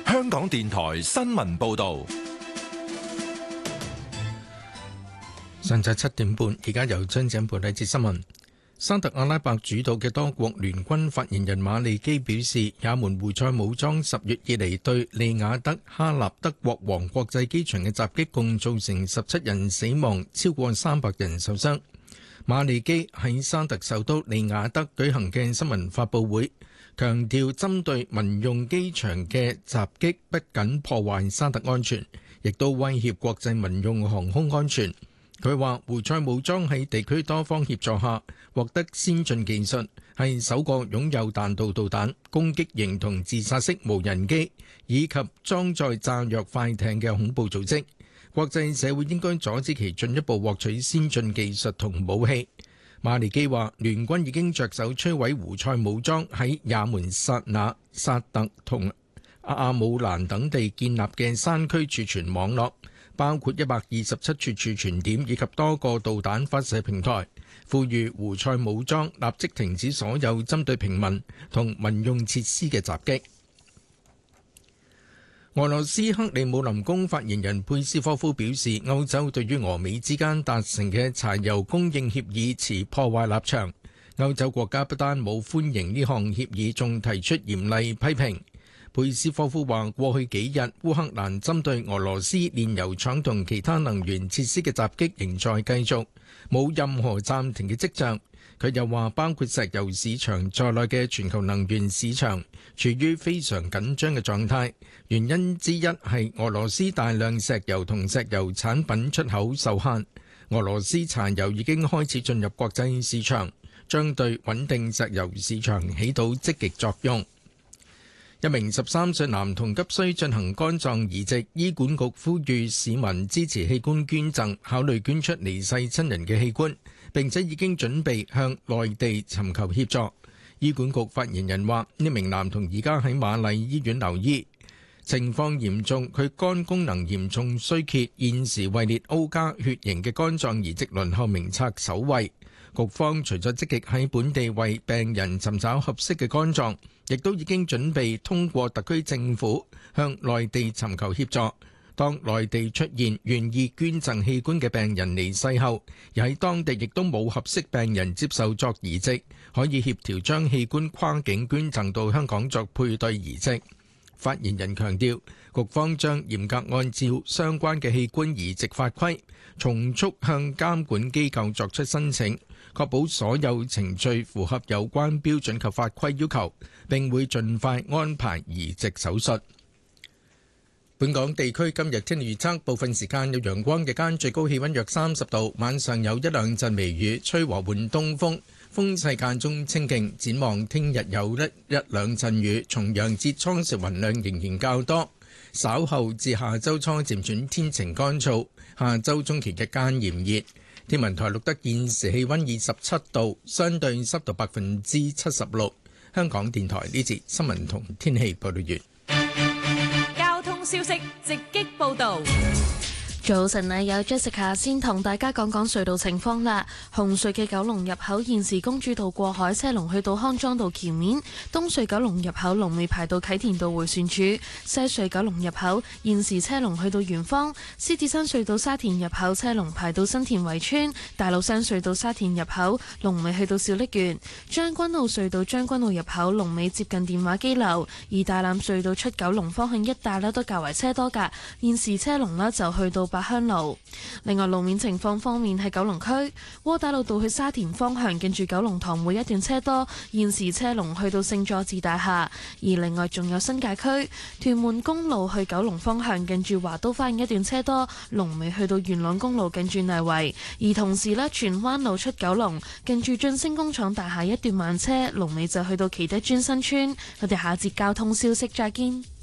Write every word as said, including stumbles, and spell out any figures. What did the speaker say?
香港電台新聞報道。 上晝七點半，而家由張景報道一節新聞。沙特阿拉伯主導嘅多國聯軍發言人馬利基表示，也門胡塞武裝十月以嚟對利雅德哈納德國王國際機場嘅襲擊，共造成十七人死亡，超過三百人受傷。馬利基喺沙特首都利雅德舉行嘅新聞發佈會，強調針對民用機場嘅襲擊不僅破壞沙特安全，亦都威脅國際民用航空安全。佢話胡塞武裝喺地區多方協助下獲得先進技術，係首個擁有彈道導彈、攻擊型同自殺式無人機以及裝載炸藥快艇嘅恐怖組織。國際社會應該阻止其進一步獲取先進技術同武器。馬利基話聯軍已經着手摧毀胡塞武裝喺也門薩那、薩特同阿姆蘭等地建立嘅山區儲存網絡，包括一百二十七處儲存點以及多個導彈發射平台，呼籲胡塞武裝立即停止所有針對平民同民用設施嘅襲擊。俄羅斯克里姆林宮發言人佩斯科夫表示，歐洲對於俄美之間達成嘅柴油供應協議持破壞立場。歐洲國家不單冇歡迎呢項協議，仲提出嚴厲批評。佩斯科夫話：過去幾日，烏克蘭針對俄羅斯煉油廠同其他能源設施嘅襲擊仍在繼續，冇任何暫停嘅跡象。佢又話，包括石油市場在內嘅全球能源市場處於非常緊張嘅狀態，原因之一係俄羅斯大量石油同石油產品出口受限。俄羅斯柴油已經開始進入國際市場，將對穩定石油市場起到積極作用。一名十三歲男童急需進行肝臟移植，醫管局呼籲市民支持器官捐贈，考慮捐出離世親人嘅器官，並且已經準備向內地尋求協助。醫管局發言人話：呢名男童而家喺瑪麗醫院留醫，情況嚴重，佢肝功能嚴重衰竭，現時位列 O 加血型嘅肝臟移植輪候名冊首位。局方除咗積極喺本地為病人尋找合適嘅肝臟，亦都已經準備通過特區政府向內地尋求協助。當內地出現願意捐贈器官嘅病人離世後，而喺當地亦都冇合適病人接受作移植，可以協調將器官跨境捐贈到香港作配對移植。發言人強調，局方將嚴格按照相關嘅器官移植法規，從速向監管機構作出申請，確保所有程序符合有關標準及法規要求，並會盡快安排移植手術。本港地區今日天氣預測，部分時間有陽光，日間最高氣溫約三十度，晚上有一兩陣微雨，吹和緩東風，風勢間中清勁。展望聽日有一一兩陣雨，重陽節初時雲量仍然較多，稍後至下周初漸轉天晴乾燥，下周中期日間炎熱。天文台錄得現時氣溫二十七度，相對濕度百分之七十六。香港電台呢節新聞同天氣報道完。 交通消息直擊報道。 早晨啊，有 Jessica 先同大家講講隧道情況啦。紅隧嘅九龍入口現時公主道過海車龍去到康莊道橋面，東隧九龍入口龍尾排到啟田道迴旋處，西隧九龍入口現時車龍去到圓方，獅子山隧道沙田入口車龍排到新田圍村，大老山隧道沙田入口龍尾去到小瀝源，將軍澳隧道將軍澳入口龍尾接近電話機樓，而大欖隧道出九龍方向一帶咧都較為車多噶，現時車龍咧就去到八鄉路。另外路面情況方面，喺九龍區窩打老道去沙田方向近住九龍塘會一段車多，現時車龍去到聖佐治大廈。而另外仲有新界區屯門公路去九龍方向近住華都花園一段車多，龍尾去到元朗公路近住泥圍。而同時呢，荃灣路出九龍近住晉升工廠大廈一段慢車，龍尾就去到奇德尊新村。我哋下節交通消息再見。